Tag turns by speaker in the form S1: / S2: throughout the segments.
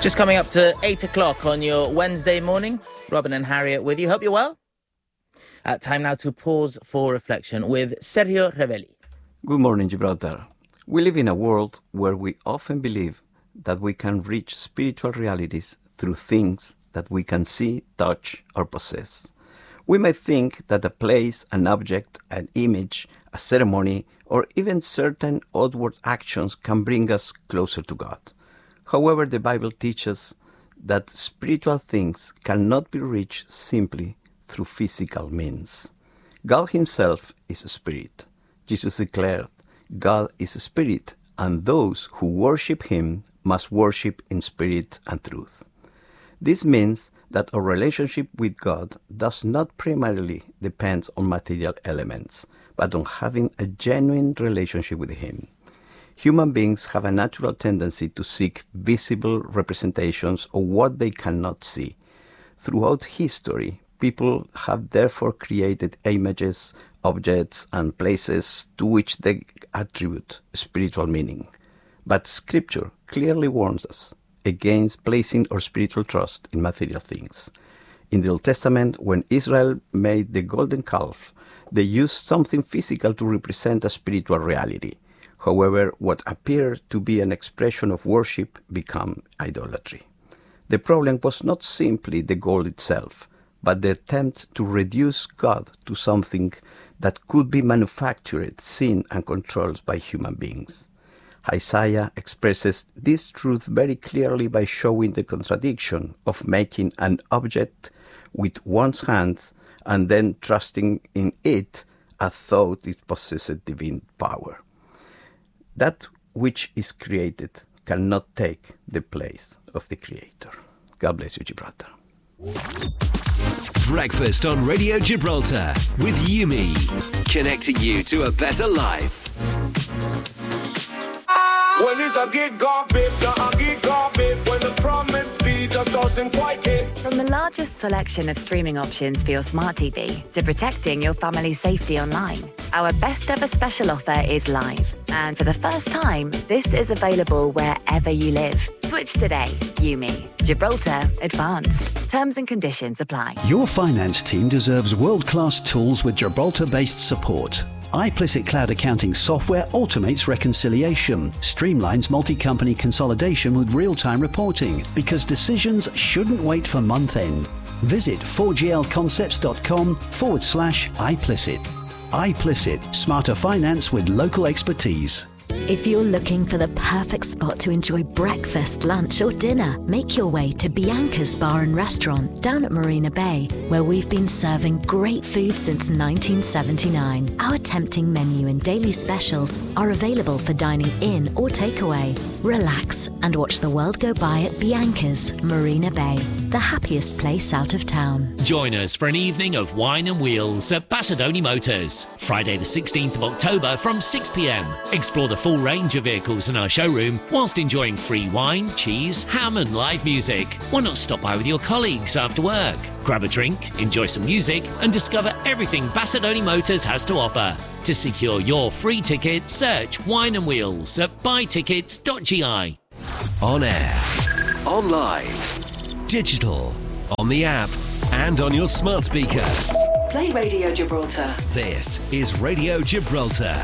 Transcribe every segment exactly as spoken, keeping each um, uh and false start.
S1: Just coming up to eight o'clock on your Wednesday morning. Robin and Harriet with you. Hope you're well. Uh, time now to pause for reflection with Sergio Revelli.
S2: Good morning, Gibraltar. We live in a world where we often believe that we can reach spiritual realities through things that we can see, touch, or possess. We may think that a place, an object, an image, a ceremony, or even certain outward actions can bring us closer to God. However, the Bible teaches that spiritual things cannot be reached simply through physical means. God himself is a spirit. Jesus declared, God is a spirit, and those who worship him must worship in spirit and truth. This means that our relationship with God does not primarily depend on material elements, but on having a genuine relationship with him. Human beings have a natural tendency to seek visible representations of what they cannot see. Throughout history, people have therefore created images, objects, and places to which they attribute spiritual meaning. But Scripture clearly warns us against placing our spiritual trust in material things. In the Old Testament, when Israel made the golden calf, they used something physical to represent a spiritual reality. However, what appeared to be an expression of worship became idolatry. The problem was not simply the gold itself, but the attempt to reduce God to something that could be manufactured, seen, and controlled by human beings. Isaiah expresses this truth very clearly by showing the contradiction of making an object with one's hands and then trusting in it as though it possessed divine power. That which is created cannot take the place of the Creator. God bless you, Gibraltar.
S3: Breakfast on Radio Gibraltar with Yumi, connecting you to a better life.
S4: When it's a gigabit, a gigabit, when the promise speed just doesn't quite hit.
S5: From the largest selection of streaming options for your smart T V to protecting your family's safety online, our best ever special offer is live. And for the first time, this is available wherever you live. Switch today. Yumi. Gibraltar Advanced. Terms and conditions apply.
S6: Your finance team deserves world-class tools with Gibraltar-based support. iPlicit Cloud Accounting software automates reconciliation, streamlines multi-company consolidation with real-time reporting, because decisions shouldn't wait for month-end. Visit four g l concepts dot com forward slash iPlicit. iPlicit, smarter finance with local expertise.
S7: If you're looking for the perfect spot to enjoy breakfast, lunch or dinner, make your way to Bianca's Bar and Restaurant down at Marina Bay, where we've been serving great food since nineteen seventy-nine. Our tempting menu and daily specials are available for dining in or takeaway. Relax and watch the world go by at Bianca's Marina Bay, the happiest place out of town.
S8: Join us for an evening of wine and wheels at Bassadoni Motors, Friday the sixteenth of October from six p m. Explore the full range of vehicles in our showroom whilst enjoying free wine, cheese, ham and live music. Why not stop by with your colleagues after work? Grab a drink, enjoy some music and discover everything Bassadoni Motors has to offer. To secure your free ticket, search Wine and Wheels at buy tickets dot g i.
S3: On air, online, digital, on the app and on your smart speaker.
S9: Play Radio Gibraltar.
S3: This is Radio Gibraltar.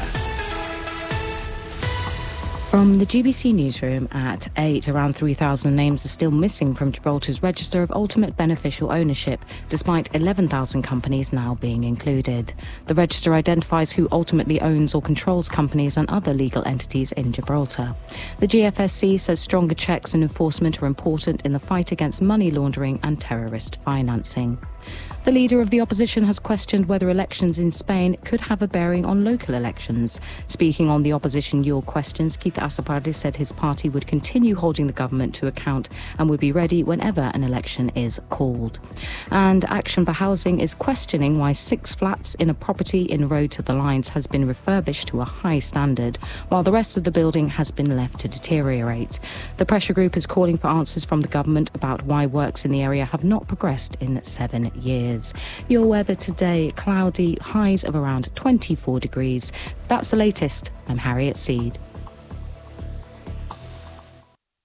S10: From the G B C newsroom at eight, around three thousand names are still missing from Gibraltar's register of ultimate beneficial ownership, despite eleven thousand companies now being included. The register identifies who ultimately owns or controls companies and other legal entities in Gibraltar. The G F S C says stronger checks and enforcement are important in the fight against money laundering and terrorist financing. The leader of the opposition has questioned whether elections in Spain could have a bearing on local elections. Speaking on the opposition Your Questions, Keith Asopardi said his party would continue holding the government to account and would be ready whenever an election is called. And Action for Housing is questioning why six flats in a property in Road to the Lines has been refurbished to a high standard, while the rest of the building has been left to deteriorate. The pressure group is calling for answers from the government about why works in the area have not progressed in seven years. Your weather today, cloudy, highs of around twenty-four degrees. That's the latest. I'm Harriet Seed.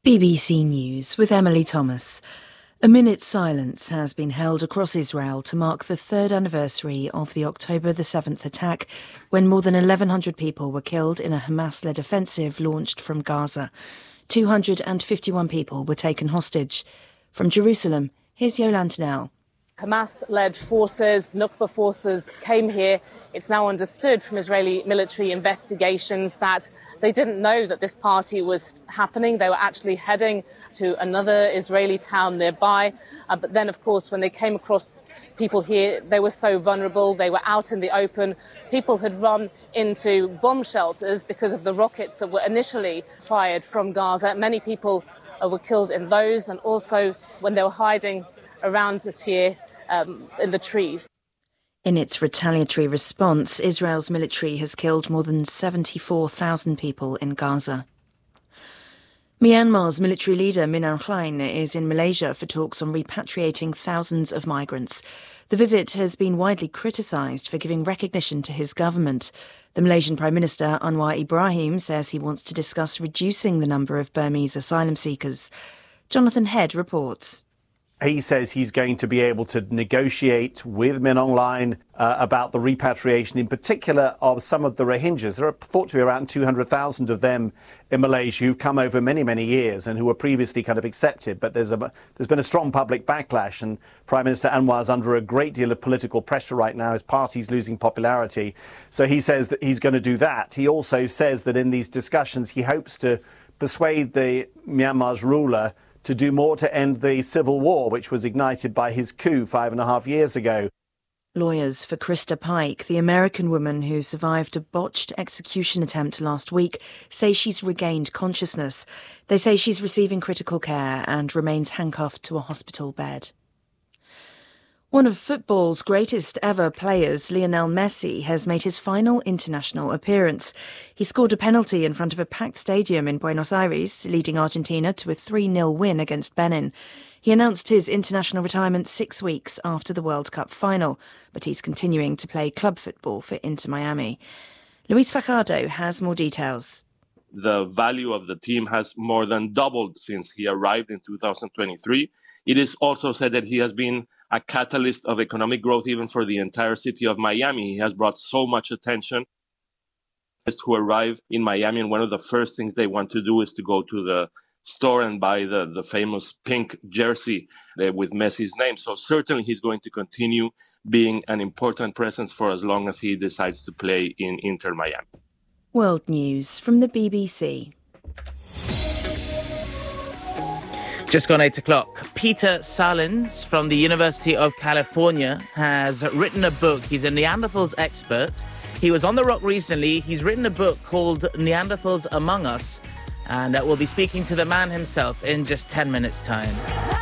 S11: B B C News with Emily Thomas. A minute's silence has been held across Israel to mark the third anniversary of the October the seventh attack, when more than eleven hundred people were killed in a Hamas-led offensive launched from Gaza. two hundred fifty-one people were taken hostage. From Jerusalem, here's Yolande Nell.
S12: Hamas-led forces, Nukba forces, came here. It's now understood from Israeli military investigations that they didn't know that this party was happening. They were actually heading to another Israeli town nearby. Uh, but then, of course, when they came across people here, they were so vulnerable. They were out in the open. People had run into bomb shelters because of the rockets that were initially fired from Gaza. Many people uh, were killed in those, and also when they were hiding around us here um, in the trees.
S11: In its retaliatory response, Israel's military has killed more than seventy-four thousand people in Gaza. Myanmar's military leader Min Aung Hlaing is in Malaysia for talks on repatriating thousands of migrants. The visit has been widely criticised for giving recognition to his government. The Malaysian Prime Minister Anwar Ibrahim says he wants to discuss reducing the number of Burmese asylum seekers. Jonathan Head reports.
S13: He says he's going to be able to negotiate with Min Aung Hlaing uh, about the repatriation, in particular of some of the Rohingyas. There are thought to be around two hundred thousand of them in Malaysia who've come over many, many years and who were previously kind of accepted. But there's a there's been a strong public backlash, and Prime Minister Anwar is under a great deal of political pressure right now. His party's losing popularity. So he says that he's going to do that. He also says that in these discussions he hopes to persuade the Myanmar's ruler to do more to end the civil war, which was ignited by his coup five and a half years ago.
S11: Lawyers for Krista Pike, the American woman who survived a botched execution attempt last week, say she's regained consciousness. They say she's receiving critical care and remains handcuffed to a hospital bed. One of football's greatest ever players, Lionel Messi, has made his final international appearance. He scored a penalty in front of a packed stadium in Buenos Aires, leading Argentina to a three nil win against Benin. He announced his international retirement six weeks after the World Cup final, but he's continuing to play club football for Inter Miami. Luis Fajardo has more details.
S14: The value of the team has more than doubled since he arrived in two thousand twenty-three. It is also said that he has been a catalyst of economic growth even for the entire city of Miami. He has brought so much attention. Who arrive in Miami, and one of the first things they want to do is to go to the store and buy the, the famous pink jersey uh, with Messi's name. So certainly he's going to continue being an important presence for as long as he decides to play in Inter Miami.
S11: World News from the B B C.
S1: Just gone eight o'clock. Peter Salins from the University of California has written a book. He's a Neanderthals expert. He was on The Rock recently. He's written a book called Neanderthals Among Us, and that we'll be speaking to the man himself in just ten minutes' time.